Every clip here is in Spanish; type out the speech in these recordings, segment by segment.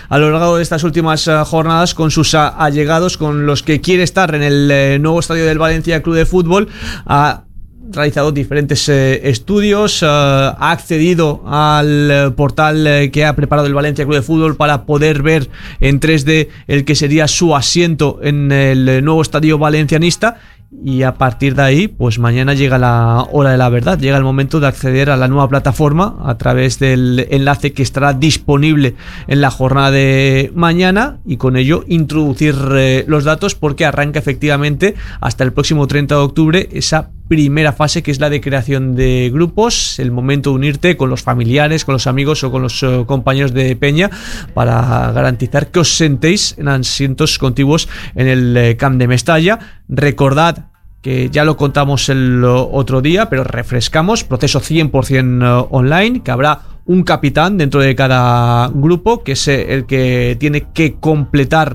a lo largo de estas últimas jornadas con sus allegados, con los que quiere estar en el nuevo estadio del Valencia Club de Fútbol. Ha realizado diferentes estudios, ha accedido al portal que ha preparado el Valencia Club de Fútbol para poder ver en 3D el que sería su asiento en el nuevo estadio valencianista. Y a partir de ahí, pues mañana llega la hora de la verdad, llega el momento de acceder a la nueva plataforma a través del enlace que estará disponible en la jornada de mañana, y con ello introducir los datos, porque arranca efectivamente hasta el próximo 30 de octubre esa primera fase, que es la de creación de grupos, el momento de unirte con los familiares, con los amigos o con los compañeros de peña para garantizar que os sentéis en asientos contiguos en el Camp de Mestalla. Recordad que ya lo contamos el otro día, pero refrescamos, proceso 100% online, que habrá un capitán dentro de cada grupo, que es el que tiene que completar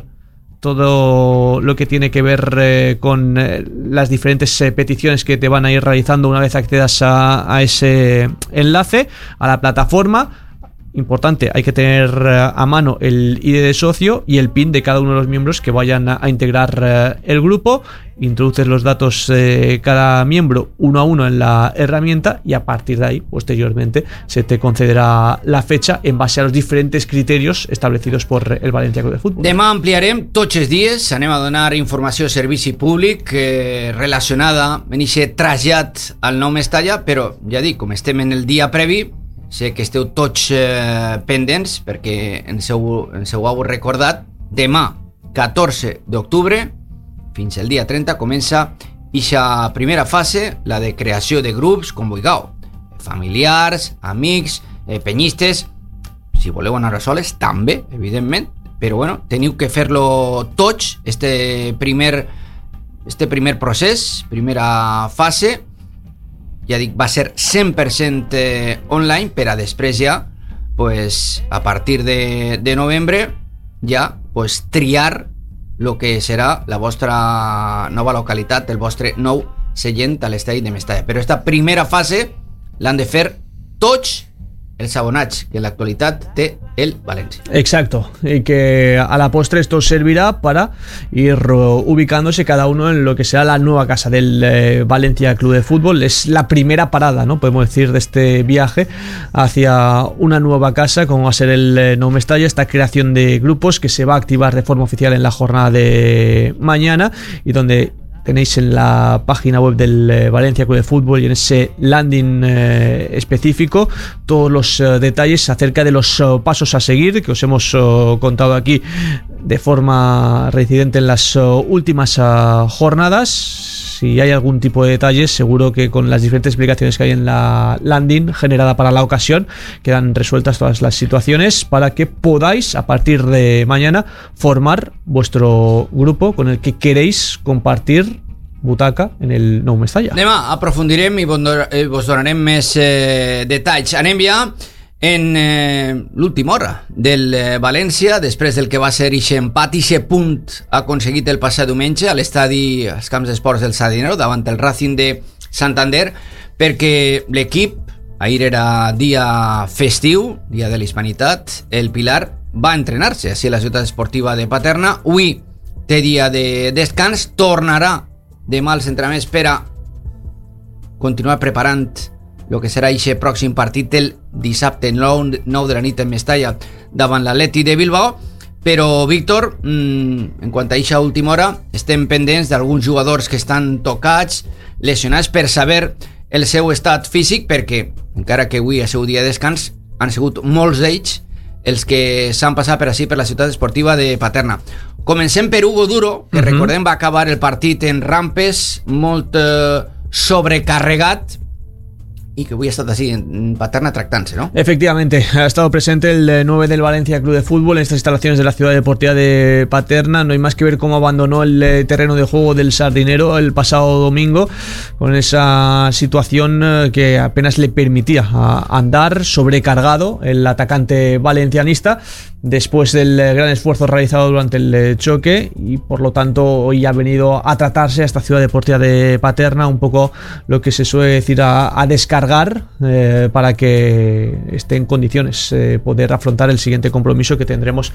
todo lo que tiene que ver con las diferentes peticiones que te van a ir realizando una vez accedas a ese enlace, a la plataforma. Importante, hay que tener a mano el ID de socio y el PIN de cada uno de los miembros que vayan a integrar el grupo. Introduces los datos de cada miembro uno a uno en la herramienta, y a partir de ahí, posteriormente, se te concederà la fecha en base a los diferentes criterios establecidos por el Valencia Club de Fútbol. Demà ampliarem tots els dies, anem a donar informació a servici públic relacionada amb aquest trasllat al nou Mestalla, però ja dic, com estem en el dia previ, sé que esteu tots pendents, perquè ens ho heu recordat. Demà, 14 d'octubre, fins al dia 30, comença aquesta primera fase, la de creació de grups, com vulgueu, familiars, amics, penyistes. Si voleu anar soles, també, evidentment, però bueno, teniu que fer-lo tots, este primer procés, primera fase. Ja dic, va ser 100% online, per a després ja, pues, a partir de novembre, ja pues, triar el que serà la vostra nova localitat, el vostre nou seient a l'estadi de Mestalla. Però esta primera fase l'han de fer tots els abonats que en l'actualitat té el Valencia. Exacto, y que a la postre esto servirá para ir ubicándose cada uno en lo que será la nueva casa del Valencia Club de Fútbol. Es la primera parada, ¿no?, podemos decir, de este viaje hacia una nueva casa, como va a ser el Nou Mestalla, esta creación de grupos que se va a activar de forma oficial en la jornada de mañana, y donde tenéis en la página web del Valencia Club de Fútbol y en ese landing específico todos los detalles acerca de los pasos a seguir que os hemos contado aquí de forma reincidente en las últimas jornadas. Si hay algún tipo de detalles, seguro que con las diferentes explicaciones que hay en la landing generada para la ocasión quedan resueltas todas las situaciones para que podáis a partir de mañana formar vuestro grupo con el que queréis compartir butaca en el Nou Mestalla. Demà aprofundirem i vos donarem més detalls. Anem ja en l'última hora del València, després del que va ser ixe empat, ixe punt aconseguit el passat diumenge a l'estadi, als camps d'esports del Sardinero, davant el Racing de Santander, perquè l'equip, ahir era dia festiu, dia de l'Hispanitat, el Pilar va entrenar-se així a la ciutat esportiva de Paterna. Avui té dia de descans, tornarà demà als entrenaments per a continuar preparant el que serà aquest pròxim partit el dissabte 9 de la nit en Mestalla davant l'Atleti de Bilbao. Però, Víctor, en quant a aquesta última hora, estem pendents d'alguns jugadors que estan tocats, lesionats, per saber el seu estat físic, perquè, encara que avui és el seu dia de descans, han sigut molts d'ells els que s'han passat per així per la ciutat esportiva de Paterna. Comencem per Hugo Duro, que recordem va acabar el partit en rampes, molt sobrecarregat, y que hoy ha estado así en Paterna tractándose, ¿no? Efectivamente, ha estado presente el 9 del Valencia Club de Fútbol en estas instalaciones de la ciudad deportiva de Paterna. No hay más que ver cómo abandonó el terreno de juego del Sardinero el pasado domingo, con esa situación que apenas le permitía andar, sobrecargado el atacante valencianista después del gran esfuerzo realizado durante el choque, y por lo tanto hoy ha venido a tratarse a esta ciudad deportiva de Paterna un poco lo que se suele decir a descargar para que esté en condiciones poder afrontar el siguiente compromiso que tendremos